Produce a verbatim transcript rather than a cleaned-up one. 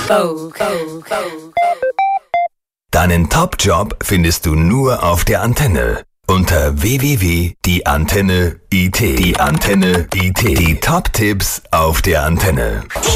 Deinen Top-Job findest du nur auf der Antenne. Unter w w w punkt die Antenne punkt i t. Die Antenne punkt i t. Die Top-Tipps auf der Antenne.